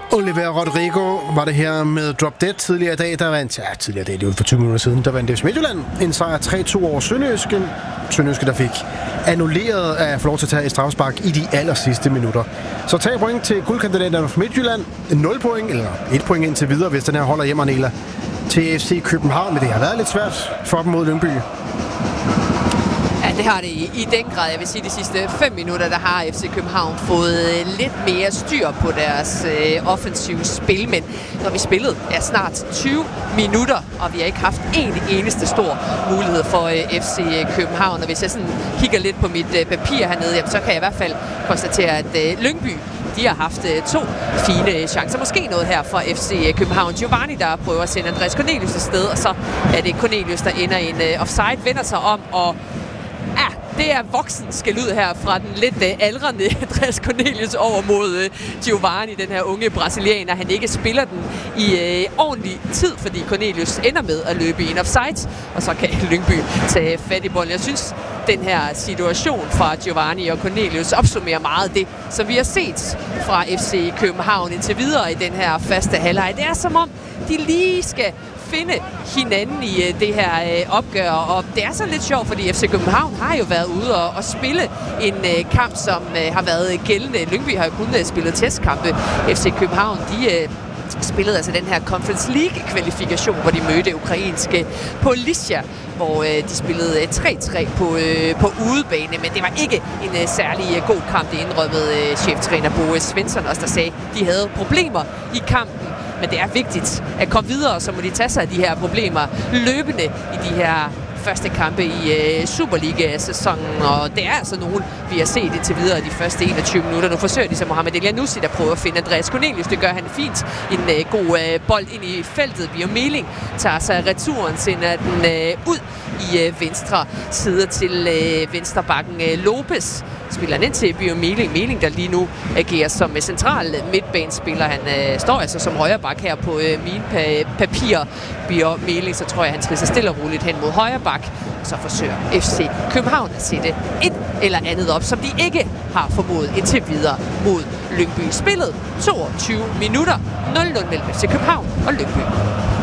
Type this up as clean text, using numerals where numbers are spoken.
Oliver Rodrigo var det her med Drop Dead tidligere i dag. Der vandt, tidligere i dag, det var for 20 minutter siden, der vandt FC Midtjylland en sejr 3-2 over Sønderjyske. Sønderjyske, der fik annulleret at få lov til at tage et straffespark i de aller sidste minutter. Så 3 point til guldkandidaterne fra Midtjylland. 0 point, eller 1 point indtil videre, hvis den her holder hjem, Arnela, til FC København. Men det har været lidt svært for dem mod Lyngby. Ja, det har det i den grad. Jeg vil sige, de sidste 5 minutter, der har FC København fået lidt mere styr på deres offensive spil. Men når vi spillede snart 20 minutter, og vi har ikke haft en eneste stor mulighed for FC København. Og hvis jeg sådan kigger lidt på mit papir hernede, jamen, så kan jeg i hvert fald konstatere, at Lyngby, de har haft 2 fine chancer. Måske noget her fra FC København. Giovanni, der prøver at sende Andreas Cornelius et sted, og så er det Cornelius, der ender i en offside, vender sig om, og det er voksen skal ud her fra den lidt aldrende Andreas Cornelius over mod Giovanni, den her unge brasilianer. Han ikke spiller den i ordentlig tid, fordi Cornelius ender med at løbe i en offside, og så kan Lyngby tage fat i bolden. Jeg synes, den her situation fra Giovanni og Cornelius opsummerer meget det, som vi har set fra FC København indtil videre i den her første halvleg. Det er som om, de lige skal finde hinanden i det her opgør, og det er så lidt sjovt, fordi FC København har jo været ude og spille en kamp, som har været gældende. Lyngby har jo kun spillet testkampe. FC København, de spillede altså den her Conference League-kvalifikation, hvor de mødte ukrainske Polisia, hvor de spillede 3-3 på udebane, men det var ikke en særlig god kamp. Det indrømmede cheftræner Bo Svensson også, der sagde, at de havde problemer i kampen. Men det er vigtigt at komme videre, så må de tage sig af de her problemer løbende i de her første kampe i Superliga-sæsonen. Og det er altså nogen, vi har set indtil videre de første 21 minutter. Nu forsøger de så Mohamed Elyounoussi, der prøver at finde Andreas Cornelius. Det gør han fint. En god bold ind i feltet. Bio Meling tager sig returen, sender den ud i venstre side til venstrebakken Lopez. Spiller han ind til Bio Meling. Meling, der lige nu agerer som central midtbanespiller. Han står altså som højre bak her på mine papirer. Bio Meling, så tror jeg, han trisser stille og roligt hen mod højre bak. Så forsøger FC København at sætte et eller andet op, som de ikke har formået indtil videre mod Lyngby. Spillet 22 minutter, 0-0 mellem FC København og Lyngby.